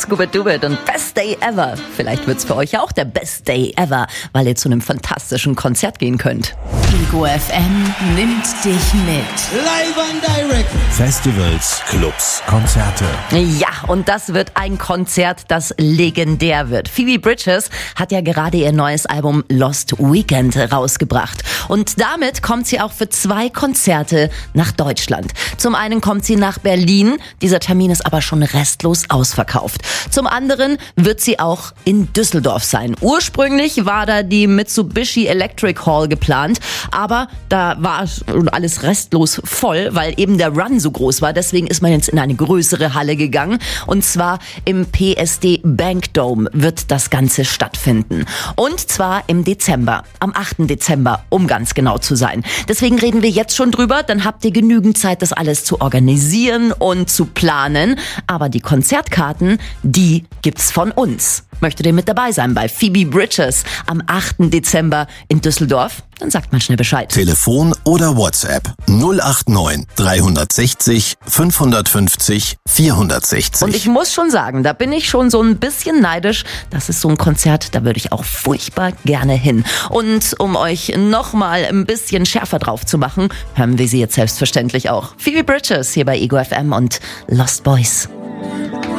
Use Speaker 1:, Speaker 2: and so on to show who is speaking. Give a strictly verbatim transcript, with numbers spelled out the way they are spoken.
Speaker 1: Scuba-Dubit und Best Day Ever. Vielleicht wird's für euch ja auch der Best Day Ever, weil ihr zu einem fantastischen Konzert gehen könnt.
Speaker 2: Ego F M nimmt dich mit.
Speaker 3: Live and direct.
Speaker 4: Festivals, Clubs, Konzerte.
Speaker 1: Ja, und das wird ein Konzert, das legendär wird. Phoebe Bridgers hat ja gerade ihr neues Album Lost Weekend rausgebracht. Und damit kommt sie auch für zwei Konzerte nach Deutschland. Zum einen kommt sie nach Berlin, dieser Termin ist aber schon restlos ausverkauft. Zum anderen wird sie auch in Düsseldorf sein. Ursprünglich war da die Mitsubishi Electric Hall geplant, aber da war alles restlos voll, weil eben der Run so groß war. Deswegen ist man jetzt in eine größere Halle gegangen und zwar im P S D Bank Dome wird das Ganze stattfinden. Und zwar im Dezember, am achten Dezember, um ganz genau zu sein. Deswegen reden wir jetzt schon drüber, dann habt ihr genügend Zeit, das alles zu organisieren und zu planen. Aber die Konzertkarten, die gibt's von uns. Möchtet ihr mit dabei sein bei Phoebe Bridgers am achten Dezember in Düsseldorf? Dann sagt mal schnell Bescheid.
Speaker 4: Telefon oder WhatsApp null acht neun drei sechs null fünf fünf null vier sechs null.
Speaker 1: Und ich muss schon sagen, da bin ich schon so ein bisschen neidisch. Das ist so ein Konzert, da würde ich auch furchtbar gerne hin. Und um euch nochmal ein bisschen schärfer drauf zu machen, hören wir sie jetzt selbstverständlich auch. Phoebe Bridgers hier bei Ego F M und Lost Boys.